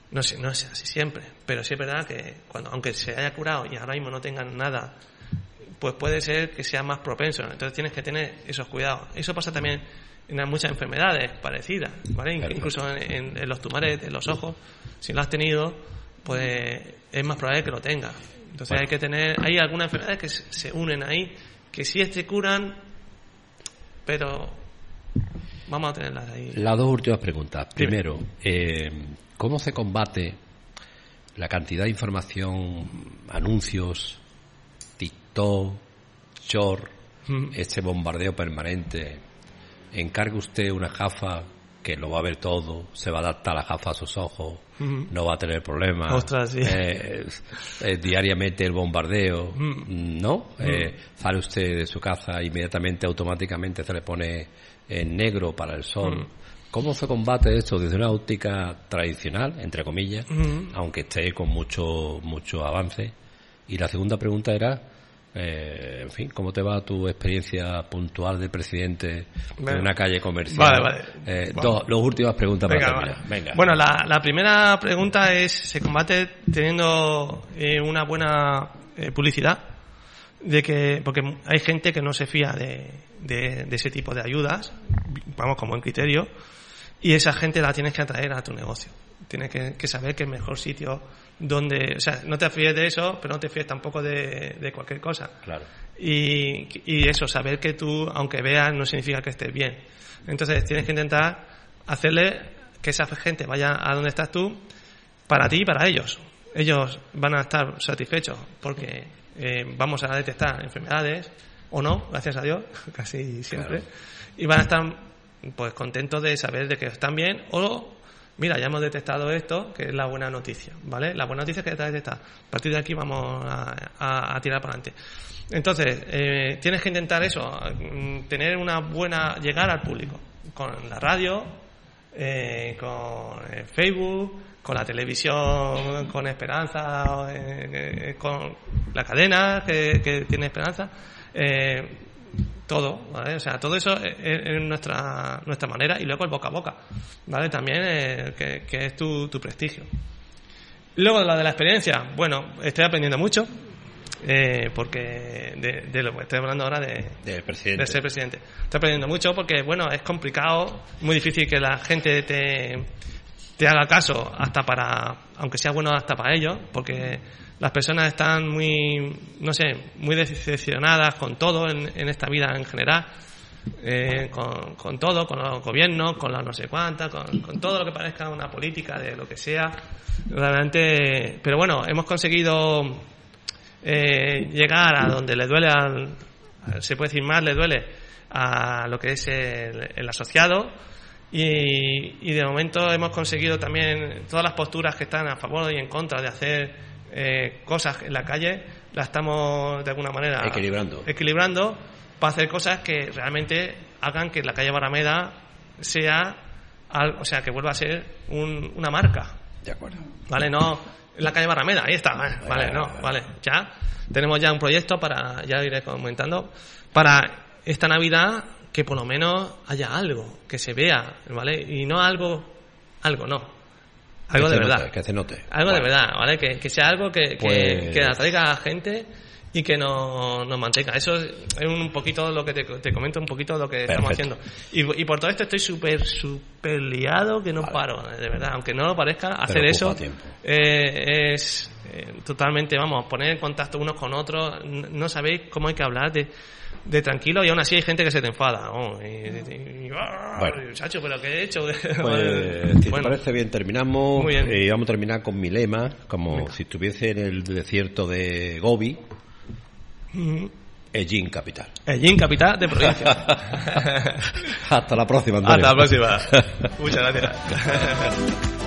No es así siempre, pero sí es verdad que aunque se haya curado y ahora mismo no tengan nada, pues puede ser que sea más propenso. Entonces tienes que tener esos cuidados. Eso pasa también en muchas enfermedades parecidas, ¿vale? Incluso en los tumores de los ojos, si lo has tenido, pues es más probable que lo tengas. Entonces hay algunas enfermedades que se unen ahí, que sí se curan, pero vamos a tenerlas ahí. Las dos últimas preguntas. Primero, ¿cómo se combate la cantidad de información, anuncios, TikTok, short, este bombardeo permanente? Encargue usted una gafa que lo va a ver todo, se va a adaptar la gafa a sus ojos, no va a tener problemas. Ostras, sí. Diariamente el bombardeo, ¿no? Sale usted de su casa, inmediatamente, automáticamente se le pone en negro para el sol. ¿Cómo se combate esto desde una óptica tradicional, entre comillas, aunque esté con mucho avance? Y la segunda pregunta era, en fin, ¿cómo te va tu experiencia puntual de presidente en una calle comercial? Vale. Dos últimas preguntas para terminar. Vale. Venga. Bueno, la primera pregunta es, ¿se combate teniendo una buena publicidad? Porque hay gente que no se fía de ese tipo de ayudas, vamos, como en criterio, y esa gente la tienes que atraer a tu negocio. Tienes que saber que el mejor sitio donde, o sea, no te fíes de eso, pero no te fíes tampoco de cualquier cosa. Claro. Y eso, saber que tú, aunque veas, no significa que estés bien. Entonces tienes que intentar hacerle que esa gente vaya a donde estás tú, para ti y para ellos. Ellos van a estar satisfechos porque vamos a detectar enfermedades, o no, gracias a Dios, casi siempre, claro. Y van a estar pues contentos de saber de que están bien, o mira, ya hemos detectado esto, que es la buena noticia, ¿vale? La buena noticia es que está detectada. A partir de aquí vamos a tirar para adelante. Entonces, tienes que intentar eso, tener una buena, llegar al público, con la radio, con Facebook, con la televisión, con Esperanza, con la cadena que tiene Esperanza, todo, ¿vale? O sea, todo eso es nuestra manera, y luego el boca a boca, ¿vale? También que es tu prestigio. Luego la de la experiencia, bueno, estoy aprendiendo mucho, porque de lo que estoy hablando ahora de ser presidente. Estoy aprendiendo mucho porque, bueno, es complicado, muy difícil que la gente te haga caso, aunque sea bueno hasta para ellos, porque las personas están muy decepcionadas con todo en esta vida en general, con todo, con los gobiernos, con las no sé cuántas, con todo lo que parezca una política de lo que sea, realmente. Pero bueno, hemos conseguido llegar a donde le duele se puede decir más, le duele a lo que es el asociado. Y de momento hemos conseguido también todas las posturas que están a favor y en contra de hacer cosas en la calle, las estamos de alguna manera equilibrando para hacer cosas que realmente hagan que la calle Barrameda sea algo, o sea, que vuelva a ser una marca. De acuerdo. Vale, no la calle Barrameda, ahí está, vale, ya tenemos ya un proyecto ya iré comentando, para esta Navidad, que por lo menos haya algo, que se vea, ¿vale? Y no algo de verdad. Que se note. Algo de verdad, ¿vale? Que sea algo que atraiga a la gente y que nos mantenga. Eso es un poquito lo que te comento, un poquito lo que estamos haciendo. Y por todo esto estoy súper liado, que no paro, de verdad. Aunque no lo parezca, hacer eso es totalmente, poner en contacto unos con otros. No sabéis cómo hay que hablar de tranquilo, y aún así hay gente que se te enfada, bueno, chacho, pero ¿qué he hecho? Pues, si te parece bien, terminamos. Muy bien. Y vamos a terminar con mi lema, como si estuviese en el desierto de Gobi. Ellín Capital. Ellín Capital de provincia. Hasta la próxima, Antonio. Hasta la próxima. Muchas gracias.